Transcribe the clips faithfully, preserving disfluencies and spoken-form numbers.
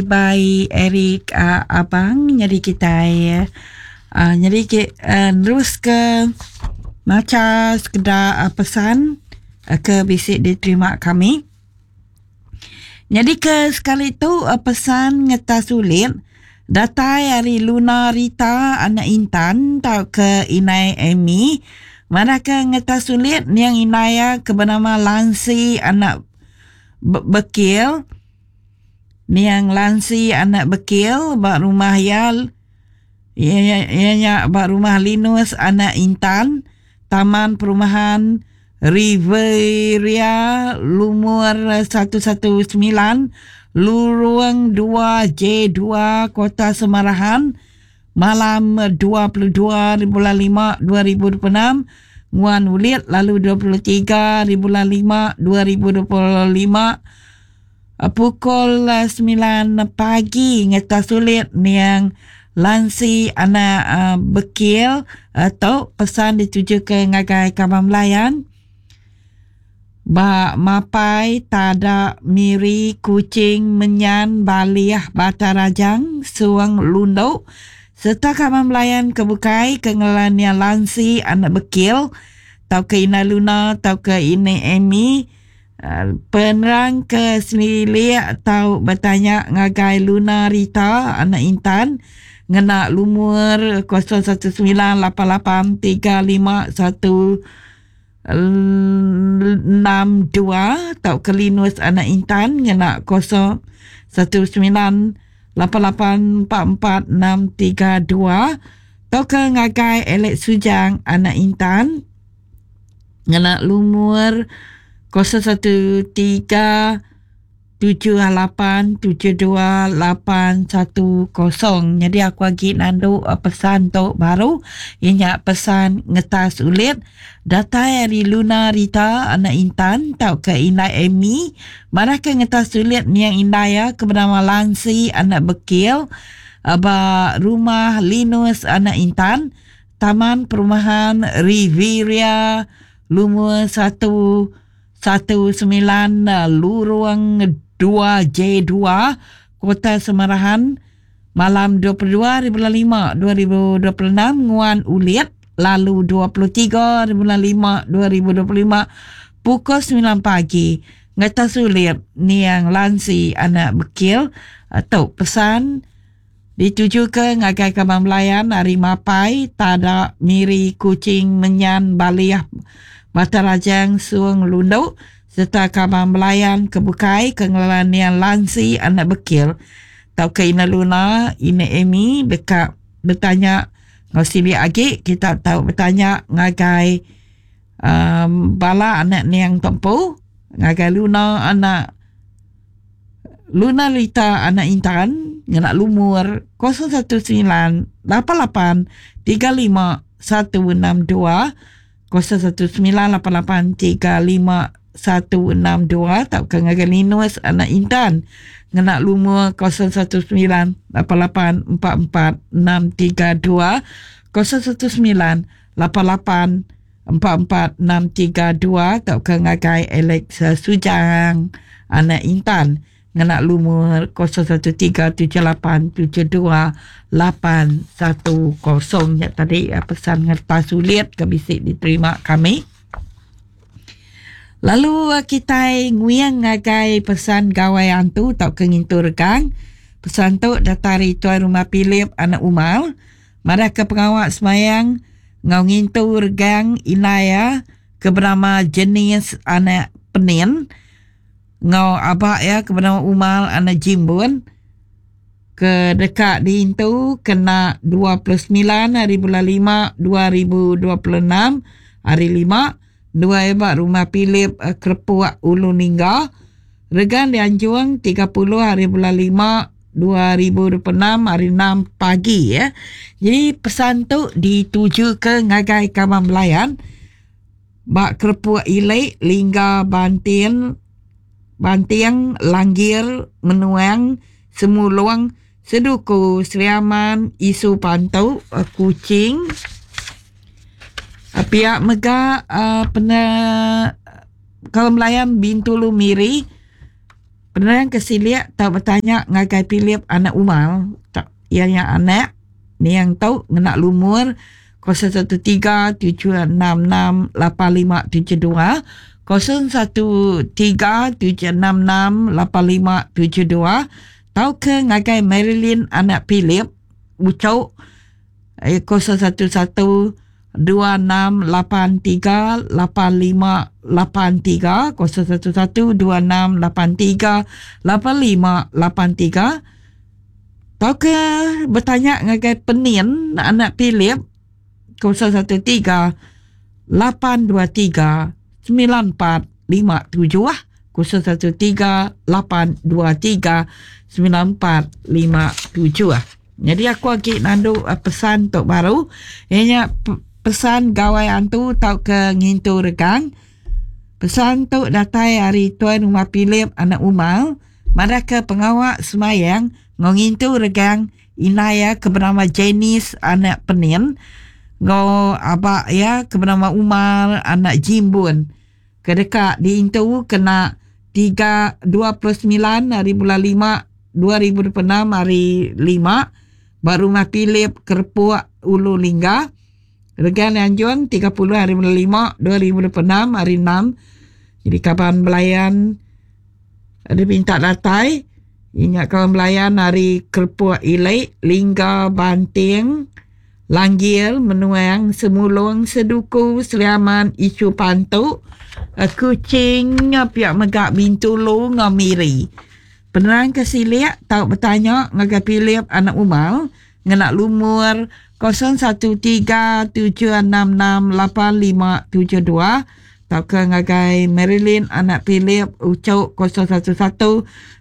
by Eric uh, Abang. Jadi kita ya uh, jadi kita uh, terus ke macam sekedar uh, pesan uh, ke bisik diterima kami. Jadi ke sekali tu uh, pesan ngeta sulit datai hari Luna Rita anak Intan tau ke Inai Amy. Mana ke ngeta sulit yang inaya ke bernama Lansi anak Be- Bekil. Niang Lansi anak Bekil bak rumah Yal ianya ianya bak rumah Linus anak Intan Taman Perumahan Riveria Lumur seratus sembilan belas Lorong dua J dua Kota Semarahan malam dua puluh dua bulan lima dua ribu dua puluh enam Nguan Ulit lalu dua puluh tiga bulan lima dua ribu dua puluh lima pukul sembilan pagi ngeta sulit niang Lansi anak uh, Bekil atau pesan dituju ke ngagai Kamar Melayan ba mapai tada miri kucing menyan baliah Batarajang Suang Lundo serta Kamar Melayan kebukai kengelania Lansi anak Bekil tau ke Ina Luna tau ke Ina Amy. Uh, penerang ke Selilik atau bertanya ngagai Luna Rita anak Intan ngena lumur kosong satu sembilan lapan lapan tiga lima satu enam dua tau ke Linus anak Intan ngena kosong satu sembilan lapan lapan empat empat enam tiga dua tau ke ngagai Elek Sujang anak Intan ngena lumur kosong satu tiga tujuh lapan tujuh dua lapan satu kosong. Jadi aku lagi nandu uh, pesan tu baru. Ianya pesan ngetas ulit. Data dari Luna Rita anak Intan tau ke Inai Amy. Mana ke ngetas ulit ni yang Indaya ke bernama Lansi anak Bekil. Aba rumah Linus anak Intan. Taman Perumahan Riveria Lumur satu satu sembilan Lorong dua J dua Kota Semarahan malam dua puluh dua bulan lima dua ribu dua puluh enam Nguan Ulit lalu dua puluh tiga bulan lima dua ribu dua puluh lima pukul sembilan pagi ngeta sulit niang Lansi anak Bekil atau pesan dituju ke ngagai Kamar Melayan hari mapai tada miri kucing menyan baliah Batarajang Suang Lundo serta Kamar Melayan kebukai kengelanian Lansi anak Bekil tau ke Ina Luna Ina Amy dekat bertanya ngosili agi kita tahu bertanya ngagai um, bala anak niang tempu ngagai Luna anak Luna Rita anak Intan nganak lumur kosong satu sembilan lapan lapan tiga lima satu enam dua kosong satu sembilan lapan lapan tiga lima satu enam dua tau ke ngagai Linus anak Intan nganak lumur kosong satu sembilan lapan lapan empat empat enam tiga dua kosong satu sembilan lapan lapan empat empat enam tiga dua tau ke ngagai Alex Sujang anak Intan nganak lumur kosong satu tiga tujuh lapan tujuh dua lapan satu kosong. Ya, tadi ya, pesan ngertas sulit ke bisik diterima kami. Lalu kita nguyang ngagai pesan gawai antu tau kengintu regang. Pesan tu datari Tuan Rumah Philip anak Umal. Mara ke pengawak semayang ngau ngintu regang Inaya ke bernama jenis anak Penin. Ngau abak ya ke bernama Umal anak Jimbun. Ke dekat di itu kena dua puluh sembilan hari bulan lima dua ribu dua puluh enam hari lima dua ebak Rumah Philip uh, Kerepuak Ulu Ningga regan di Anjuang tiga puluh hari bulan lima dua ribu dua puluh enam hari enam pagi ya. Jadi pesan tu dituju ke ngagai Kamar Melayan bak Kerepuak Ilek Lingga Bantian Bantiang Langgir Menuang Semuluang Seduku Seriaman Isu Pantau uh, Kucing uh, pihak Mega uh, pernah Kamar Melayan Bintulu Miri Penerang kesiliak tahu bertanya ngagai pilih anak umal. Tak, yang yang anak ni yang tahu nak lumur kosong satu tiga tujuh enam enam lapan lima tujuh dua kosong satu tiga tujuh enam enam lapan lima tujuh dua. Tahu ke ngagai Marilyn anak Philip ucau eh, kosong satu satu dua enam lapan tiga lapan lima lapan tiga kosong satu satu dua enam lapan tiga lapan lima lapan tiga. Tahu ke bertanya ngagai Penin anak Philip kosong satu tiga lapan dua tiga sembilan empat lima tujuh ah kosong satu tiga lapan dua tiga sembilan empat lima tujuh ah. Jadi aku lagi nandu uh, pesan tok baru. Ianya p- pesan gawai antu tau ke ngintu regang. Pesan tok datai hari Tuan Rumah Philip anak umal. Mada ke pengawak semayang ngintu regang inaya ke bernama Janice anak Penin. Ngo abak ya ke bernama Umar anak Jimbun. Kedekat diintu kena tiga dua puluh sembilan hari bulan lima dua ribu dua puluh enam hari lima. Baru Rumah Philip Kerpuak Ulu Lingga. Regan Anjuan tiga puluh hari bulan lima dua ribu dua puluh enam hari enam. Jadi kapan belayan ada minta datai. Ingat kawan belayan hari Kerpuak Ilek, Lingga, Banting, Langgil, Menuang, Semulung, Seduku, Seliaman, Isu Pantuk, Kucing, Piak Megak, Bintulu, Ngamiri. Penerang kesiliak tahu bertanya ngagai Philip anak umal ngenak lumur kosong satu tiga tujuh enam enam lapan lima tujuh dua. Tahu ke ngagai Marilyn anak Philip ucau kosong satu satu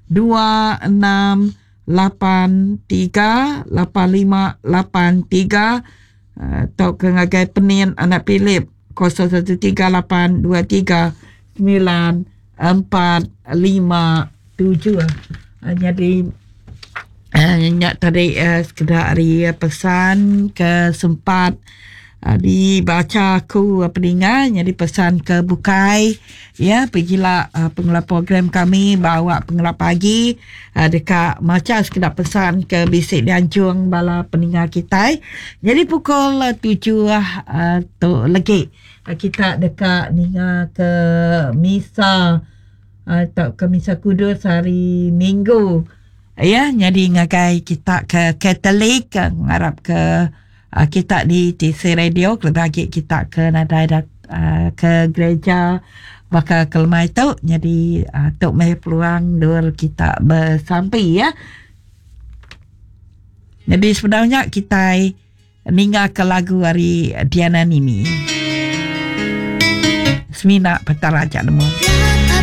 dua enam lapan tiga lapan lima lapan tiga. Tahu ke ngagai Penin anak Philip kosong satu tiga lapan dua tiga sembilan empat lima tujuh. Uh, jadi uh, nyak tadi uh, sekedar hari uh, pesan ke sempat uh, dibaca aku uh, pendengar. Jadi pesan ke Bukai ya, pergilah uh, pengelar program kami bawa pengelar pagi uh, dekat macam sekedar pesan ke bisik dianjung bala pendengar kita. Jadi pukul uh, tujuh uh, tu lagi uh, kita dekat ninga ke misa atau ke Misa Kudus hari Minggu. Ya, jadi ngagai kita ke Katolik, ngarap ke uh, kita di T C Radio, kelebagi kita ke nadai uh, ke gereja bakal kelemai tu. Jadi uh, tok mai peluang dua kita bersampai ya. Jadi sebenarnya kita ninggal ke lagu hari Diana Nini. Semina petara aja nemu.